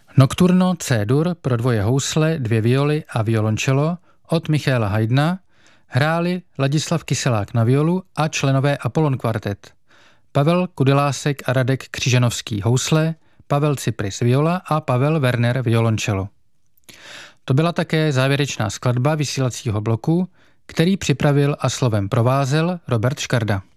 Nocturno C-dur pro dvoje housle, dvě violy a violoncello od Michaela Haydna hráli Ladislav Kyselák na violu a členové Apollon Quartet. Pavel Kudylásek a Radek Křižanovský housle, Pavel Cypris viola a Pavel Werner violoncello. To byla také závěrečná skladba vysílacího bloku, který připravil a slovem provázel Robert Škarda.